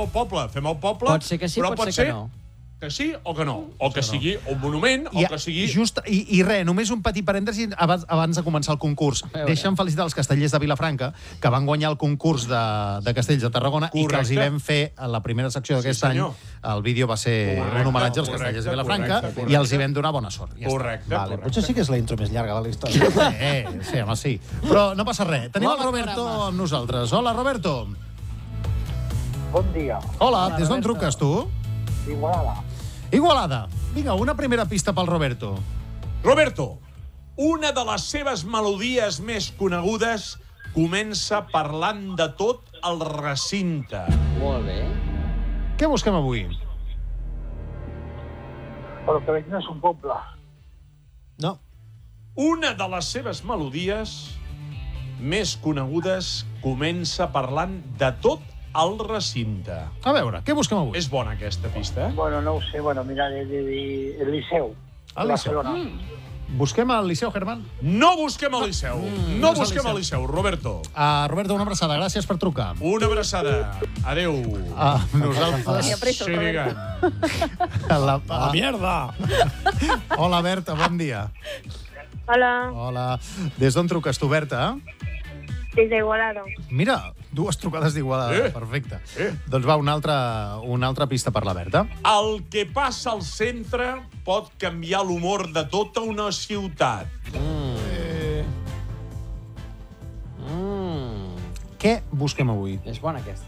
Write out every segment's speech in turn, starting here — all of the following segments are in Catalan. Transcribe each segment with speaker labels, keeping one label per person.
Speaker 1: el poble. Fem el poble.
Speaker 2: Pot ser que sí,
Speaker 1: però
Speaker 2: pot ser que no.
Speaker 1: Que sí o que no. O que sigui un monument, o que sigui...
Speaker 3: I res, només un petit parèntesi abans de començar el concurs. Deixa'm felicitar els castellers de Vilafranca, que van guanyar el concurs de castells de Tarragona. Correcte. I que els hi vam fer a la primera secció d'aquest any. El vídeo va ser un homenatge als castellers de Vilafranca i els hi vam donar bona sort.
Speaker 1: Correcte.
Speaker 4: Potser sí que és la intro més llarga de la història.
Speaker 3: Sí, home, sí. Però no passa res. Tenim el Roberto amb nosaltres. Hola, Roberto.
Speaker 5: Bon dia.
Speaker 3: Hola, des d'on truques, tu?
Speaker 5: Igualada.
Speaker 3: Igualada. Vinga, una primera pista pel Roberto.
Speaker 1: Roberto, una de les seves melodies més conegudes comença parlant de tot el recinte.
Speaker 2: Molt bé.
Speaker 3: Què busquem avui?
Speaker 5: Però que veig no és un poble.
Speaker 3: No.
Speaker 1: Una de les seves melodies més conegudes comença parlant de tot el recinte.
Speaker 3: A veure, què busquem avui?
Speaker 1: És bona aquesta pista, eh?
Speaker 5: Bueno, no ho sé. Bueno, mira, el Liceu.
Speaker 3: El Liceu.
Speaker 5: Barcelona.
Speaker 3: Busquem al Liceu, Germán?
Speaker 1: No busquem el Liceu. No busquem el Liceu, Roberto.
Speaker 3: Roberto, una abraçada. Gràcies per trucar.
Speaker 1: Una abraçada. Adéu.
Speaker 3: Nosaltres...
Speaker 1: Sí, digue'm.
Speaker 3: La
Speaker 4: mierda!
Speaker 3: Hola, Berta, bon dia.
Speaker 6: Hola,
Speaker 3: Hola. Des d'on truques tu, Berta?
Speaker 6: des d'Igualada.
Speaker 3: Mira, dues trucades d'Igualada. Perfecte. Doncs va, una altra pista per la Berta.
Speaker 1: El que passa al centre pot canviar l'humor de tota una ciutat.
Speaker 3: Què busquem avui?
Speaker 2: És bona aquesta,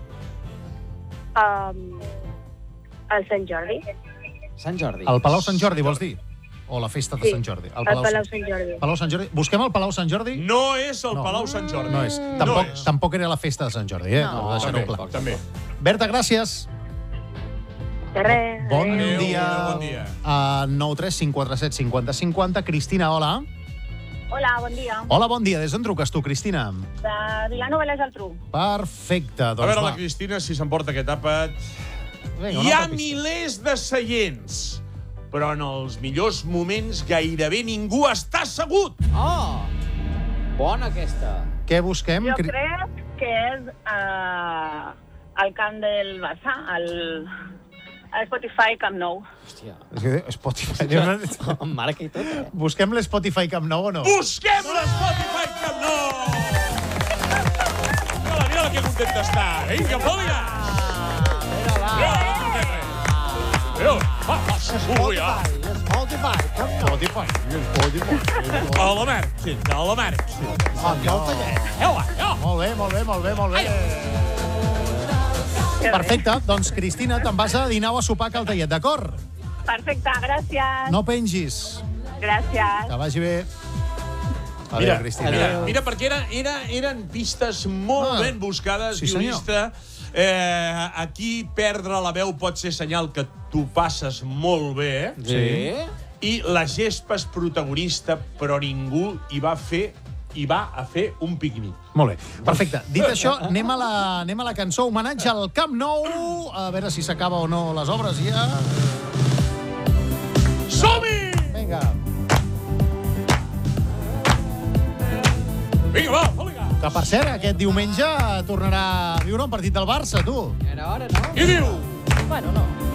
Speaker 6: El Sant Jordi.
Speaker 2: Sant Jordi.
Speaker 3: El Palau Sant Jordi, vols dir? O la festa de Sant Jordi?
Speaker 6: El Palau Sant Jordi.
Speaker 3: Palau Sant Jordi. Busquem el Palau Sant Jordi?
Speaker 1: No és el Palau Sant Jordi.
Speaker 3: No és. Tampoc era la festa de Sant Jordi, eh?
Speaker 2: No,
Speaker 3: Deixar-ho clar.
Speaker 1: També.
Speaker 3: Berta, gràcies.
Speaker 6: De res.
Speaker 3: Bon
Speaker 1: Adéu,
Speaker 3: dia.
Speaker 1: bon dia.
Speaker 3: 9 3 5 4 7 50 50. Cristina, hola.
Speaker 6: Hola, bon dia.
Speaker 3: Hola, bon dia. Des d'on truques tu, Cristina?
Speaker 6: De Vilanova i la Geltrú.
Speaker 3: Perfecte.
Speaker 1: A
Speaker 3: Doncs
Speaker 1: veure,
Speaker 3: va.
Speaker 1: la Cristina, si s'emporta aquest àpat...
Speaker 3: Vinga,
Speaker 1: Hi
Speaker 3: una
Speaker 1: ha
Speaker 3: altra pista.
Speaker 1: milers de seients, però en els millors moments gairebé ningú està assegut.
Speaker 2: Oh! Bona aquesta.
Speaker 3: Què busquem?
Speaker 6: Jo crec que és el camp del Barça, el Spotify Camp Nou.
Speaker 2: Hòstia.
Speaker 3: Spotify.
Speaker 2: Em marca i tot, eh?
Speaker 3: Busquem l'Spotify Camp Nou o no?
Speaker 1: Busquem l'Spotify Camp Nou! Mira que contenta està. Vinga, Pòlia!
Speaker 3: Spotify.
Speaker 1: A la Merck.
Speaker 3: Molt bé. Perfecte. Doncs, Cristina, te'n vas a dinar o a sopar a Caltellet, d'acord?
Speaker 6: Perfecte, gràcies.
Speaker 3: No pengis.
Speaker 6: Gràcies.
Speaker 3: Que vagi bé. Adéu, Cristina.
Speaker 1: Mira, perquè eren pistes molt ben buscades,
Speaker 3: sí, senyor.
Speaker 1: guionista. Aquí perdre la veu pot ser senyal que tu passes molt bé,
Speaker 2: Sí?
Speaker 1: I la gespa és protagonista, però ningú hi va a fer un pícnic.
Speaker 3: Molt bé. Perfecte. Dit això, anem a la cançó homenatge al Camp Nou. A veure si s'acaba o no les obres ja.
Speaker 1: Som-hi!
Speaker 3: Vinga.
Speaker 1: Vinga, va, vinga.
Speaker 3: Que, per cert, aquest diumenge tornarà a viure un partit del Barça, tu.
Speaker 2: Era hora, no?
Speaker 1: Qui diu?
Speaker 2: Bueno, no.